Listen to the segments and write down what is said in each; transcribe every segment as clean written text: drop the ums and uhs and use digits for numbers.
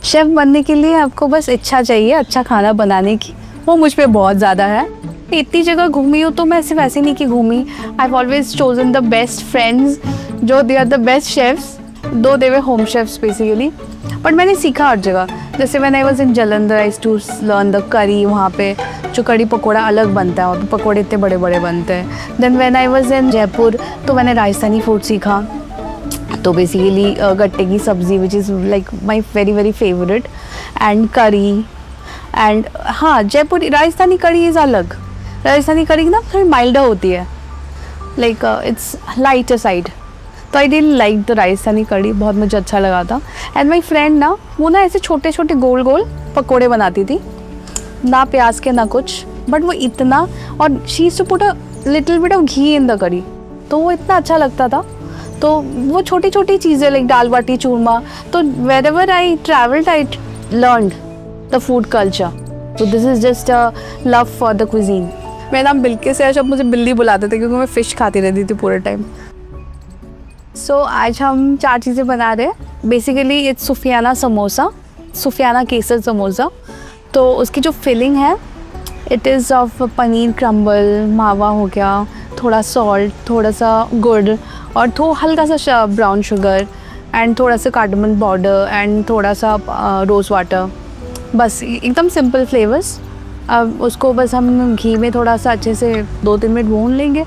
Chef बनने के लिए आपको बस इच्छा चाहिए अच्छा खाना बनाने की, वो मुझ पे बहुत ज़्यादा है। इतनी जगह घूमी हूँ तो मैं सिर्फ ऐसे नहीं कि घूमी, I have always chosen the best friends जो they are the best chefs, दो दे वे होम शेफ्स बेसिकली। बट मैंने सीखा हर जगह, जैसे when I was in Jalandhar I used to learn the करी, वहाँ पे जो कड़ी पकौड़ा अलग बनता है और पकौड़े इतने बड़े बड़े बनते हैं। Then when I was in Jaipur तो मैंने राजस्थानी फूड सीखा, तो बेसिकली गट्टे की सब्ज़ी which is like my very very favourite, and करी एंड हाँ जयपुर राजस्थानी कड़ी इज़ अलग, राजस्थानी कड़ी ना थोड़ी माइल्डर होती है, लाइक इट्स लाइटर साइड, तो I didn't like the Rajasthani कड़ी, बहुत मुझे अच्छा लगा था। एंड माई फ्रेंड ना वो ना ऐसे छोटे छोटे गोल गोल पकोड़े बनाती थी, ना प्याज के ना कुछ, बट वो इतना, और she used to put a little bit of ghee in the करी, तो वो इतना अच्छा लगता था। तो वो छोटी छोटी चीज़ें लाइक दाल बाटी चूरमा, तो where ever I travelled I learned the food culture, तो this is just a love for the cuisine. मेरा नाम बिल्किस है, सब मुझे बिल्ली बुलाते थे क्योंकि मैं फ़िश खाती रहती थी पूरे टाइम। सो आज हम 4 चीज़ें बना रहे हैं। बेसिकली इट्स सूफियाना समोसा, सूफियाना केसर समोसा। तो उसकी जो फिलिंग है it is of paneer crumble, मावा हो गया, थोड़ा सॉल्ट, थोड़ा सा गुड़ और हल्का सा ब्राउन शुगर एंड थोड़ा सा कार्डमम पाउडर एंड थोड़ा सा रोज़ वाटर, बस एकदम सिंपल फ्लेवर्स। अब उसको बस हम घी में थोड़ा सा अच्छे से 2-3 मिनट भून लेंगे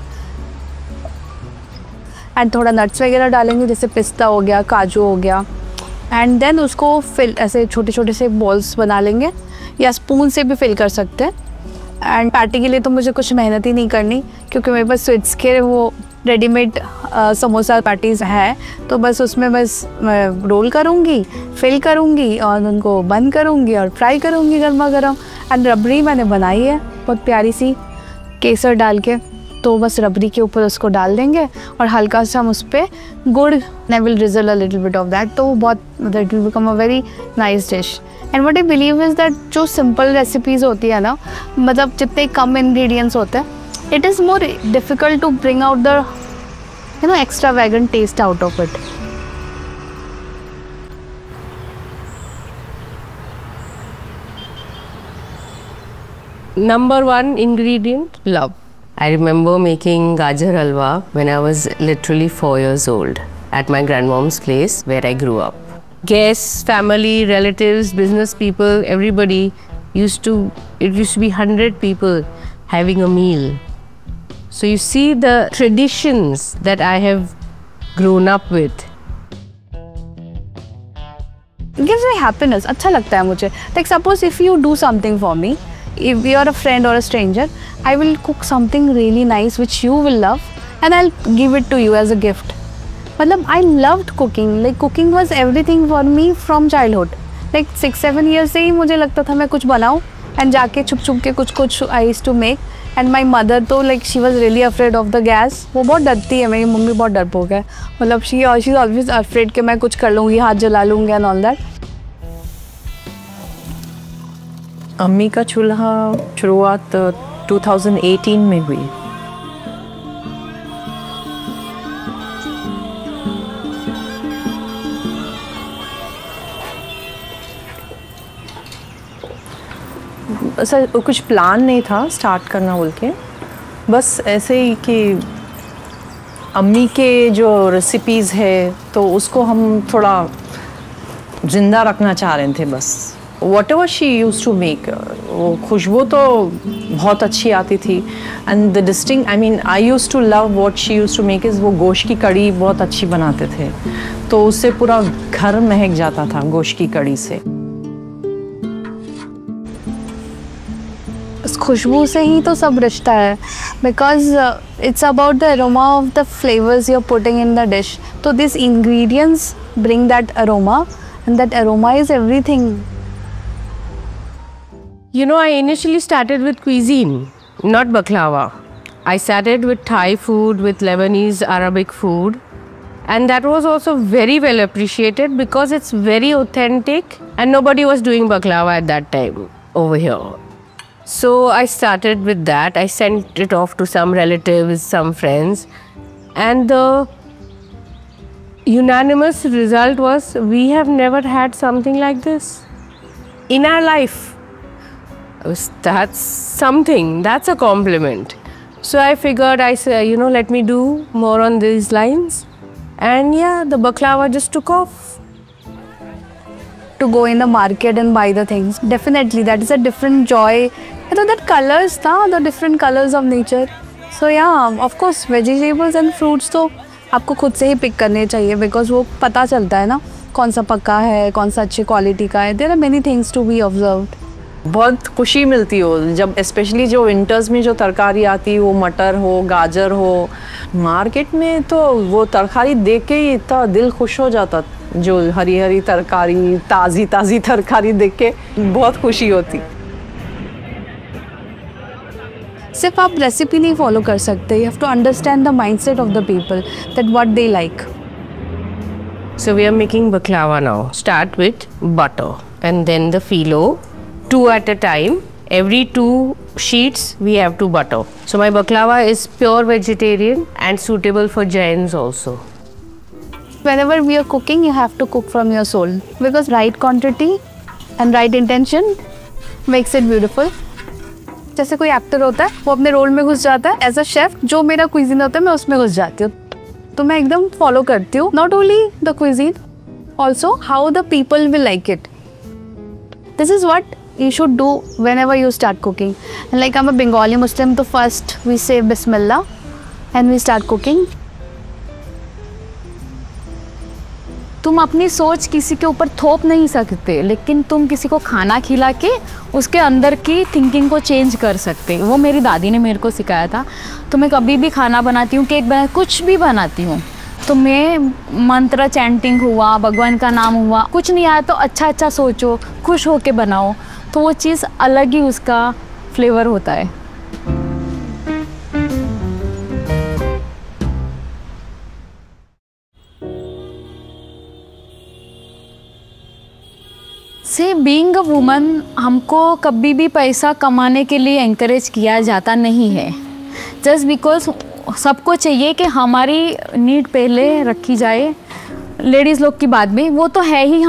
एंड थोड़ा नट्स वगैरह डालेंगे, जैसे पिस्ता हो गया, काजू हो गया, एंड देन उसको फिल ऐसे छोटे छोटे से बॉल्स बना लेंगे, या स्पून से भी फिल कर सकते हैं। एंड पैटी के लिए तो मुझे कुछ मेहनत ही नहीं करनी क्योंकि मेरे पास स्वीट्स के वो रेडीमेड समोसा पैटीज़ है, तो बस उसमें बस मैं रोल करूँगी, फिल करूँगी और उनको बंद करूँगी और फ्राई करूँगी गर्मा गर्म। एंड रबड़ी मैंने बनाई है बहुत प्यारी सी केसर डाल के, तो बस रबड़ी के ऊपर उसको डाल देंगे और हल्का सा हम उस पर गुड़, I will drizzle a little bit of that, तो वो बहुत that will become a very nice dish. And what I believe is that जो सिंपल रेसिपीज़ होती है ना, मतलब जितने कम इंग्रेडिएंट्स होते हैं, it is more difficult to bring out the extravagant taste out of it. Number 1 ingredient, love. I remember making gajar halwa when I was literally 4 years old at my grandmom's place where I grew up. Guests, family, relatives, business people, everybody it used to be 100 people having a meal. So you see the traditions that I have grown up with. It gives me happiness, अच्छा लगता है मुझे। Like suppose if you do something for me, if you are a friend or a stranger, I will cook something really nice which you will love and I'll give it to you as a gift. मतलब I loved cooking, like cooking was everything for me from childhood. Like 6-7 years से ही मुझे लगता था मैं कुछ बनाऊँ and जाके छुप छुप के कुछ I used to make. And my mother तो like she was really afraid of the gas. वो बहुत डरती है, मेरी मम्मी बहुत डरपोक है, मतलब she's always afraid कि मैं कुछ कर लूँगी, हाथ जला लूँगी and all that. अम्मी का चूल्हा शुरुआत 2018 में हुई। ऐसा कुछ प्लान नहीं था स्टार्ट करना बोल के, बस ऐसे ही कि अम्मी के जो रेसिपीज़ है तो उसको हम थोड़ा ज़िंदा रखना चाह रहे थे बस। Whatever she used to make, वो खुशबू तो बहुत अच्छी आती थी and the distinct, I mean I used to love what she used to make is वो गोश्त की कड़ी बहुत अच्छी बनाते थे, तो उससे पूरा घर महक जाता था गोश्त की कड़ी से। उस खुशबू से ही तो सब रिश्ता है, because it's about the aroma of the flavors you're putting in the dish. तो these ingredients bring that aroma and that aroma is everything. You know, I initially started with cuisine, not baklava. I started with Thai food, with Lebanese, Arabic food. And that was also very well appreciated because it's very authentic and nobody was doing baklava at that time over here. So I started with that. I sent it off to some relatives, some friends. And the unanimous result was, we have never had something like this. in our life. That's something, that's a compliment. So I figured, I said, you know, let me do more on these lines. And yeah, the baklava just took off. To go in the market and buy the things, definitely that is a different joy. You know, that colors tha, the different colors of nature. So yeah, of course vegetables and fruits तो आपको खुद से ही pick करने चाहिए, because वो पता चलता है ना कौन सा पक्का है, कौन सा अच्छी क्वालिटी का है. There are many things to be observed. बहुत खुशी मिलती हो जब स्पेशली जो विंटर्स में जो तरकारी आती हो, मटर हो, गाजर हो, मार्केट में तो वो तरकारी देख के ही इतना दिल खुश हो जाता. जो हरी हरी तरकारी, ताज़ी ताज़ी तरकारी देख के बहुत खुशी होती. सिर्फ आप रेसिपी नहीं फॉलो कर सकते, you have to understand the mindset of the people, that what they like. So we are making baklava now. Start with butter and then the phyllo, 2 at a time. Every 2 sheets we have to butter. So my baklava is pure vegetarian and suitable for Jains also. Whenever we are cooking, you have to cook from your soul, because right quantity and right intention makes it beautiful. जैसे कोई actor होता है, वो अपने role में घुस जाता है. एज अ शेफ जो मेरा क्विजीन होता है मैं उसमें घुस जाती हूँ, तो मैं एकदम फॉलो करती हूँ. Not only the cuisine, also how the people will like it. This is what you should do whenever you start cooking. And like I'm a Bengali Muslim, so first we say Bismillah and we start cooking. तुम अपनी सोच किसी के ऊपर थोप नहीं सकते, लेकिन तुम किसी को खाना खिला के उसके अंदर की थिंकिंग को चेंज कर सकते. वो मेरी दादी ने मेरे को सिखाया था. तो मैं कभी भी खाना बनाती हूँ, केक बना, कुछ भी बनाती हूँ, तो मैं मंत्र चैंटिंग हुआ, भगवान का नाम हुआ, कुछ नहीं आया तो अच्छा अच्छा सोचो, खुश होके बनाओ, तो वो चीज़ अलग ही उसका फ्लेवर होता है. से बीइंग अ वुमन हमको कभी भी पैसा कमाने के लिए एंकरेज किया जाता नहीं है. जस्ट बिकॉज सबको चाहिए कि हमारी नीड पहले रखी जाए, लेडीज़ लोग की बाद में, वो तो है ही.